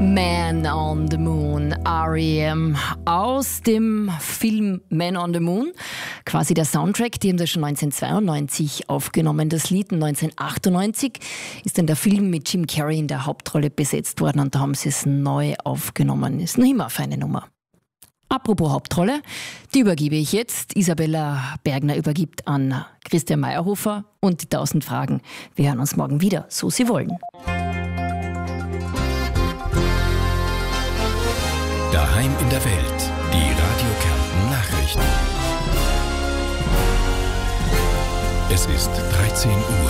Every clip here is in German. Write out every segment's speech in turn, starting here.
Man on the Moon, R.E.M. aus dem Film Man on the Moon. Quasi der Soundtrack, die haben das schon 1992 aufgenommen. Das Lied 1998 ist dann der Film mit Jim Carrey in der Hauptrolle besetzt worden und da haben sie es neu aufgenommen. Ist noch immer eine feine Nummer. Apropos Hauptrolle, die übergebe ich jetzt. Isabella Bergner übergibt an Christian Meyerhofer und die 1000 Fragen. Wir hören uns morgen wieder, so Sie wollen. Daheim in der Welt, die Radio Kärnten Nachrichten. Es ist 13 Uhr.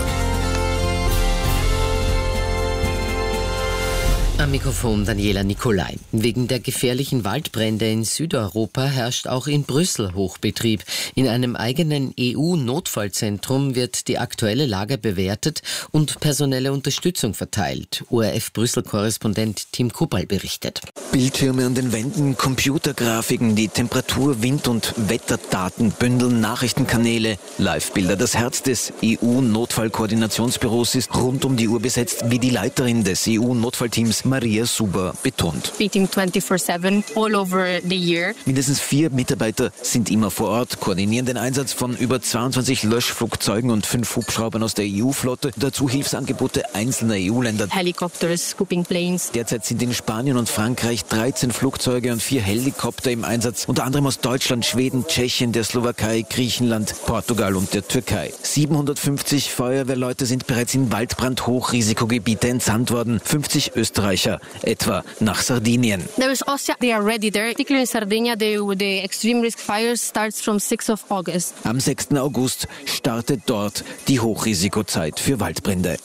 Am Mikrofon Daniela Nicolai. Wegen der gefährlichen Waldbrände in Südeuropa herrscht auch in Brüssel Hochbetrieb. In einem eigenen EU-Notfallzentrum wird die aktuelle Lage bewertet und personelle Unterstützung verteilt. ORF-Brüssel-Korrespondent Tim Kuppal berichtet. Bildschirme an den Wänden, Computergrafiken, die Temperatur-, Wind- und Wetterdaten bündeln, Nachrichtenkanäle, Live-Bilder. Das Herz des EU-Notfallkoordinationsbüros ist rund um die Uhr besetzt, wie die Leiterin des EU-Notfallteams Maria Suber betont. Meeting 24/7 all over the year. Mindestens 4 Mitarbeiter sind immer vor Ort, koordinieren den Einsatz von über 22 Löschflugzeugen und 5 Hubschraubern aus der EU-Flotte. Dazu Hilfsangebote einzelner EU-Länder. Helicopters, scooping planes. Derzeit sind in Spanien und Frankreich 13 Flugzeuge und 4 Helikopter im Einsatz, unter anderem aus Deutschland, Schweden, Tschechien, der Slowakei, Griechenland, Portugal und der Türkei. 750 Feuerwehrleute sind bereits in Waldbrand-Hochrisikogebiete entsandt worden, 50 Österreicher, etwa nach Sardinien. There is also, they are ready there. Particularly in Sardinia, the extreme risk fires starts from 6th of August. Am 6. August startet dort die Hochrisikozeit für Waldbrände.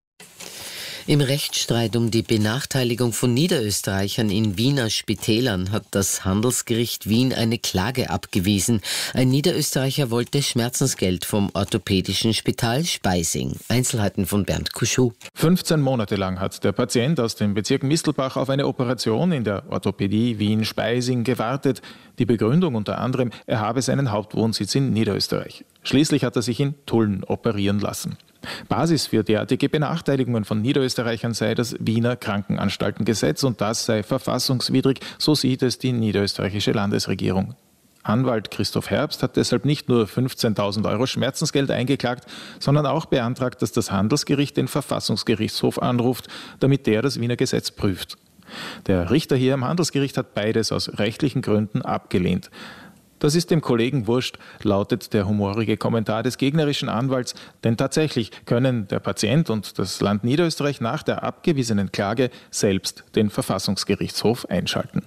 Im Rechtsstreit um die Benachteiligung von Niederösterreichern in Wiener Spitälern hat das Handelsgericht Wien eine Klage abgewiesen. Ein Niederösterreicher wollte Schmerzensgeld vom orthopädischen Spital Speising. Einzelheiten von Bernd Kuschuh. 15 Monate lang hat der Patient aus dem Bezirk Mistelbach auf eine Operation in der Orthopädie Wien-Speising gewartet. Die Begründung unter anderem, er habe seinen Hauptwohnsitz in Niederösterreich. Schließlich hat er sich in Tulln operieren lassen. Basis für derartige Benachteiligungen von Niederösterreichern sei das Wiener Krankenanstaltengesetz und das sei verfassungswidrig, so sieht es die niederösterreichische Landesregierung. Anwalt Christoph Herbst hat deshalb nicht nur 15.000 Euro Schmerzensgeld eingeklagt, sondern auch beantragt, dass das Handelsgericht den Verfassungsgerichtshof anruft, damit der das Wiener Gesetz prüft. Der Richter hier am Handelsgericht hat beides aus rechtlichen Gründen abgelehnt. Das ist dem Kollegen wurscht, lautet der humorige Kommentar des gegnerischen Anwalts, denn tatsächlich können der Patient und das Land Niederösterreich nach der abgewiesenen Klage selbst den Verfassungsgerichtshof einschalten.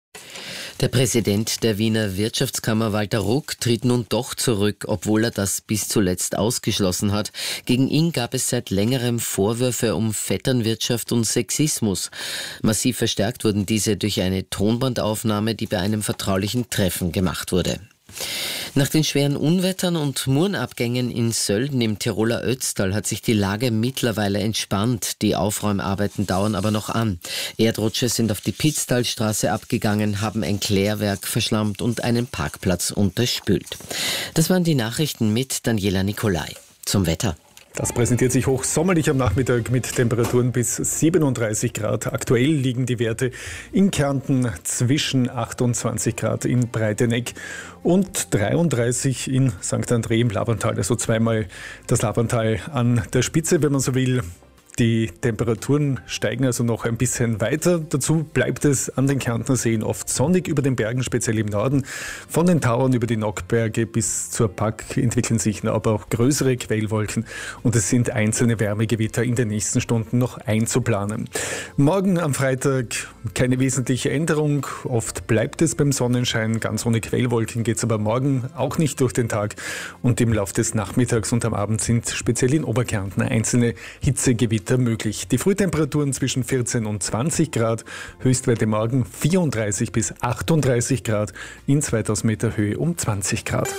Der Präsident der Wiener Wirtschaftskammer Walter Ruck tritt nun doch zurück, obwohl er das bis zuletzt ausgeschlossen hat. Gegen ihn gab es seit längerem Vorwürfe um Vetternwirtschaft und Sexismus. Massiv verstärkt wurden diese durch eine Tonbandaufnahme, die bei einem vertraulichen Treffen gemacht wurde. Nach den schweren Unwettern und Murenabgängen in Sölden im Tiroler Ötztal hat sich die Lage mittlerweile entspannt. Die Aufräumarbeiten dauern aber noch an. Erdrutsche sind auf die Pitztalstraße abgegangen, haben ein Klärwerk verschlammt und einen Parkplatz unterspült. Das waren die Nachrichten mit Daniela Nicolai. Zum Wetter. Das präsentiert sich hochsommerlich am Nachmittag mit Temperaturen bis 37 Grad. Aktuell liegen die Werte in Kärnten zwischen 28 Grad in Breiteneck und 33 in St. André im Labantal. Also zweimal das Labantal an der Spitze, wenn man so will. Die Temperaturen steigen also noch ein bisschen weiter. Dazu bleibt es an den Kärntner Seen oft sonnig über den Bergen, speziell im Norden. Von den Tauern über die Nockberge bis zur Pack entwickeln sich aber auch größere Quellwolken und es sind einzelne Wärmegewitter in den nächsten Stunden noch einzuplanen. Morgen am Freitag keine wesentliche Änderung. Oft bleibt es beim Sonnenschein. Ganz ohne Quellwolken geht es aber morgen auch nicht durch den Tag. Und im Laufe des Nachmittags und am Abend sind speziell in Oberkärnten einzelne Hitzegewitter möglich. Die Frühtemperaturen zwischen 14 und 20 Grad, Höchstwerte morgen 34 bis 38 Grad, in 2000 Meter Höhe um 20 Grad.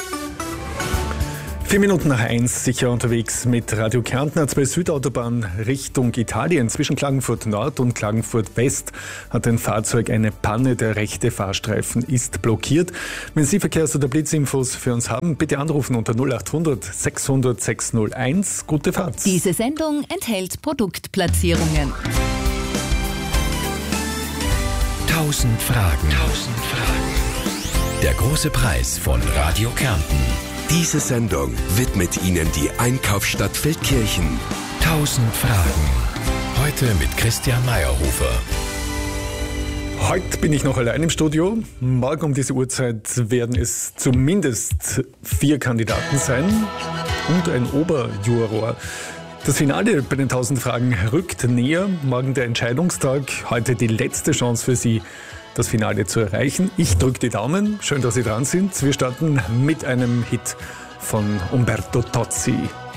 4 Minuten nach 1, sicher unterwegs mit Radio Kärnten. A2 Südautobahn Richtung Italien. Zwischen Klagenfurt Nord und Klagenfurt West hat ein Fahrzeug eine Panne. Der rechte Fahrstreifen ist blockiert. Wenn Sie Verkehrs- oder Blitzinfos für uns haben, bitte anrufen unter 0800 600 601. Gute Fahrt. Diese Sendung enthält Produktplatzierungen. 1000 Fragen. Der große Preis von Radio Kärnten. Diese Sendung widmet Ihnen die Einkaufsstadt Feldkirchen. 1000 Fragen. Heute mit Christian Meyerhofer. Heute bin ich noch allein im Studio. Morgen um diese Uhrzeit werden es zumindest 4 Kandidaten sein und ein Oberjuror. Das Finale bei den 1000 Fragen rückt näher. Morgen der Entscheidungstag. Heute die letzte Chance für Sie, das Finale zu erreichen. Ich drücke die Daumen. Schön, dass Sie dran sind. Wir starten mit einem Hit von Umberto Tozzi.